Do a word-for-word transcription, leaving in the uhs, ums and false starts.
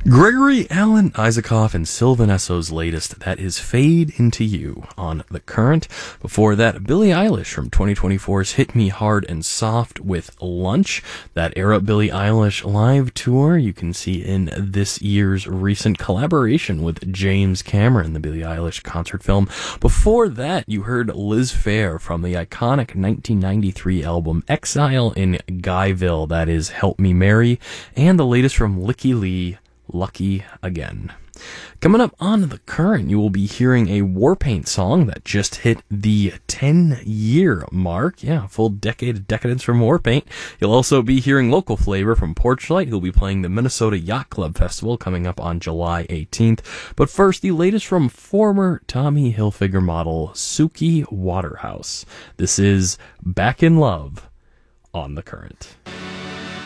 Gregory Alan Isaacoff and Sylvan Esso's latest, that is Fade Into You on The Current. Before that, Billie Eilish from twenty twenty-four's Hit Me Hard and Soft with Lunch. That Era Billie Eilish live tour you can see in this year's recent collaboration with James Cameron, the Billie Eilish concert film. Before that, you heard Liz Phair from the iconic nineteen ninety-three album Exile in Guyville, that is Help Me Mary, and the latest from Licky Lee, Lucky Again. Coming up on The Current, you will be hearing a Warpaint song that just hit the ten-year mark. Yeah, full decade of decadence from Warpaint. You'll also be hearing local flavor from Porchlight, who'll be playing the Minnesota Yacht Club Festival coming up on July eighteenth. But first, the latest from former Tommy Hilfiger model Suki Waterhouse. This is Back in Love on The Current.